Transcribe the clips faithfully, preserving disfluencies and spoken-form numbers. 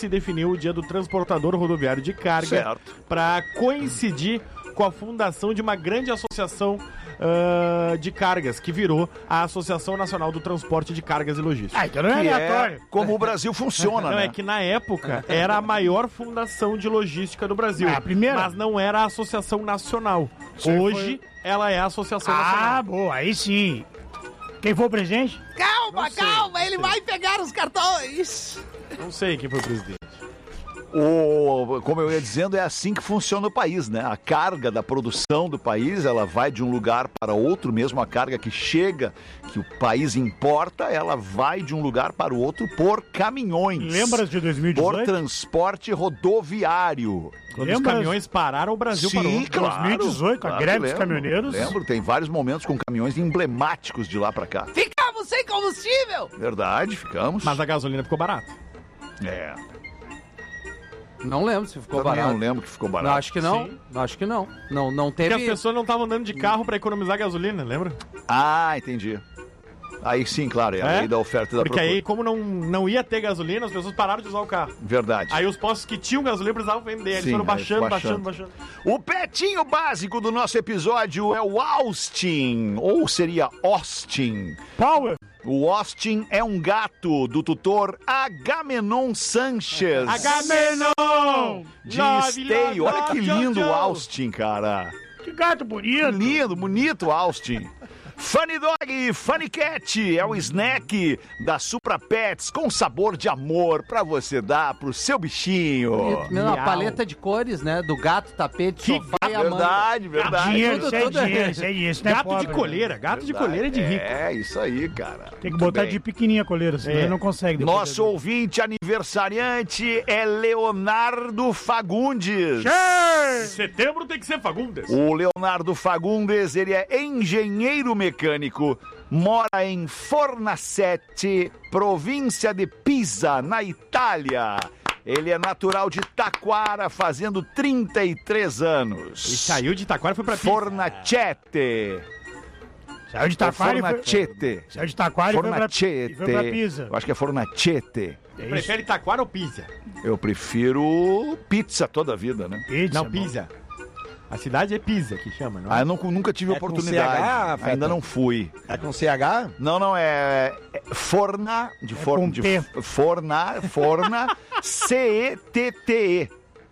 se definiu o Dia do Transportador Rodoviário de Carga para coincidir com a fundação de uma grande associação uh, de cargas, que virou a Associação Nacional do Transporte de Cargas e Logística. Ah, então não é aleatório. É como o Brasil funciona, não, né? é que na época era a maior fundação de logística do Brasil. É a primeira. Mas não era a Associação Nacional. Isso Hoje, foi... ela é a Associação ah, Nacional. Ah, boa, aí sim. Quem foi o presidente? Calma, calma, ele vai pegar os cartões. Não sei quem foi o presidente. O, como eu ia dizendo, é assim que funciona o país, né? A carga da produção do país, ela vai de um lugar para outro, mesmo a carga que chega, que o país importa, ela vai de um lugar para o outro por caminhões. Lembras de dois mil e dezoito? Por transporte rodoviário. Quando Lembras? Os caminhões pararam, o Brasil Sim, parou. Claro, dois mil e dezoito, claro, a greve lembro, dos caminhoneiros. Lembro, tem vários momentos com caminhões emblemáticos de lá para cá. Ficamos sem combustível! Verdade, ficamos. Mas a gasolina ficou barata. É. Não lembro se ficou Também barato. não lembro que ficou barato. Não, acho que não. Sim. Acho que não. Não, não teve... Porque as pessoas não estavam andando de carro pra economizar gasolina, lembra? Ah, entendi. Aí sim, claro, é a É? lei da oferta e da Porque procura. aí, como não, não ia ter gasolina, as pessoas pararam de usar o carro. Verdade. Aí os postos que tinham gasolina precisavam vender. Eles Sim, foram baixando, aí baixando, baixando. baixando. O petinho básico do nosso episódio é o Austin, ou seria Austin. Power. O Austin é um gato do tutor Agamenon Sanchez. Agamenon! De Esteio. Olha que lindo o Austin, cara. Que gato bonito. Lindo, bonito Austin. Funny Dog, Funny Cat é o snack da Supra Pets com sabor de amor pra você dar pro seu bichinho. Meu, a paleta de cores, né? Do gato, tapete, Que sofá e a manga. verdade, verdade. Dinheiro, Tudo, isso é tudo. dinheiro, isso é isso, né? Gato pobre, de coleira, gato de coleira é de rico. É, isso aí, cara. Tem que Muito botar bem. de pequenininha a coleira, senão É. ele não consegue. depois Nosso da- ouvinte aniversariante é Leonardo Fagundes. Em setembro tem que ser Fagundes. O Leonardo Fagundes, ele é engenheiro mecânico, mora em Fornaciete, província de Pisa, na Itália. Ele é natural de Taquara, fazendo trinta e três anos. E saiu de Itaquara e foi pra Pisa. Fornaciete. Saiu de Taquara e foi... Fornaciete. Saiu de Taquara e foi pra... Fornaciete. e foi pra Pisa. Eu acho que é Fornaciete. É isso. Prefere Itaquara ou Pisa? Eu prefiro pizza toda a vida, né? Pizza, Não, bom. Pisa. A cidade é Pisa que chama, não é? Ah, eu não- nunca tive É com oportunidade. C H, Feta? Ainda não fui. É com C H? Não, não, é, é Forna, de, for, com de P. f- Forna, Forna, C E T T E.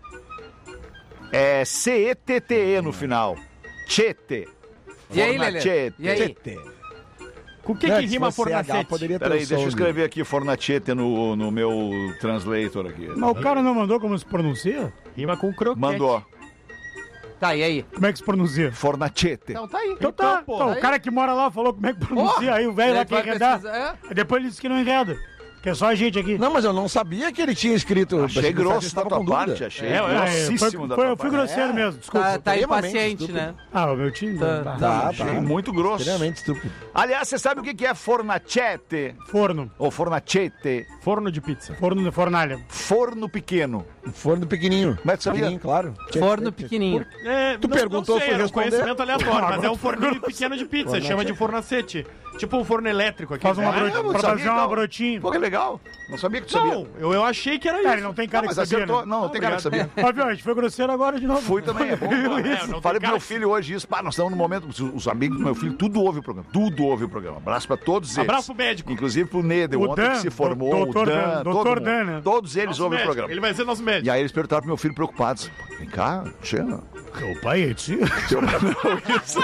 É C E T T E no final. Chete. E aí, Lelê? Fornachete. E aí? Com o que, Não, que se rima fosse C H, Fornacete? poderia ter Peraí, o deixa eu som escrever aqui Fornachete no, no meu translator aqui. Mas o cara não mandou como se pronuncia? Rima com croquete. Mandou. Tá, e aí? Como é que se pronuncia? Fornachete. Então tá aí. Então tá, Então, pô, então, aí- o cara que mora lá falou como é que pronuncia, Porra! aí o velho lá Aí tu quer vai enredar. pesquisar, Aí depois ele disse que não enreda, que é só a gente aqui. Não, mas eu não sabia que ele tinha escrito. Achei Pensei que grosso estava da tua com dúvida. parte, achei É, é, grossíssimo foi, da foi, tua eu fui parte. grosseiro É. mesmo, desculpa. Tá, tá extremamente impaciente, estúpido. né? Ah, o meu time? Tá, Tá. Tá, Achei tá. muito grosso. Extremamente estúpido. Aliás, você sabe o que que é Fornachete? Forno. Ou Fornachete? Forno de pizza. Forno de fornalha. Forno pequeno. Um forno pequenininho. Como é que sabia? Pequenininho, claro. Forno pequenininho. É, Tu não, perguntou, não sei, foi era um responder. conhecimento aleatório, mas é um forninho pequeno de pizza, Fornacete. chama de fornacete. Tipo um forno elétrico aqui. Faz uma né? bro... eu não pra sabia, fazer uma não. brotinho. Pô, que legal. Não sabia que tu sabia. Não, eu, eu achei que era Cara, ele isso. não tem cara Não, que mas sabia, acertou. né? Não, não tem cara que sabia. Ó, viu, a gente foi grosseiro agora de novo. Fui também, é bom. É, não tem Falei pro cara meu que- filho hoje isso. Pá, nós estamos no momento. os- Os amigos do meu filho, tudo ouve o programa. Tudo ouve o programa. Abraço pra todos eles. Abraço pro médico. Inclusive pro Nedel, O ontem Dan, que se formou. do- doutor o Dan, Dan, todo doutor mundo. Dan, né? Todos eles Nosso ouvem médico. o programa. Ele vai ser nosso médico. E aí eles perguntaram pro meu filho preocupados. Vem cá, Xena. Teu pai é tio. Teu- Não, isso.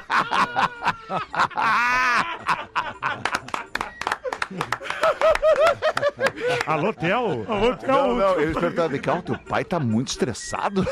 Alô, Theo? Alô, Theo? Não, não, eles perguntaram, vem cá, o teu pai tá muito estressado?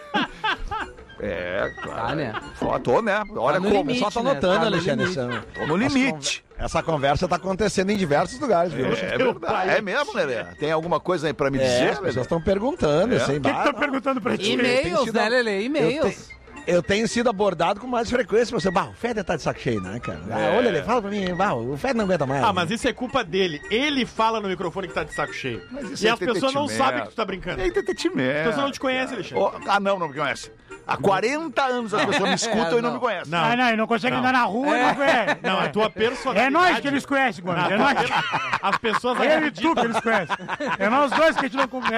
É, claro. Tá, né? Só tô, né? Olha Tá no como. limite, Só tá né? notando, Tá no Alexandre. limite. essa- Tô no limite. Essa conversa tá acontecendo em diversos lugares, viu? É verdade. É mesmo, Lelê? Tem alguma coisa aí pra me É, dizer, as pessoas Lelê? estão perguntando, É. assim, O que que bah, tá perguntando pra ti? E-mails, sido- né, Lelê? eu, E-mails. te- eu tenho sido abordado com mais frequência. Você, bah, o Feder tá de saco cheio, né, cara? Ah, É. olha, ele fala pra mim, bah, o Feder não aguenta mais. Ah, mas isso é culpa dele. Ele fala no microfone que tá de saco cheio. isso E é as pessoas não tetetimento. sabem que tu tá brincando. É As entretenimento. pessoas não te conhecem, Alexandre. Oh, ah, não, não me conhece. Há quarenta anos as pessoas me escutam É, e não não. me conhecem. Não. Ah, não, ele não consegue Não. andar na rua, ele não conhece. Não, a tua personalidade... É nós que eles conhecem, Guarani. É nós. As pessoas Ele e tu acreditam... que eles conhecem. É nós dois que a gente não conhece.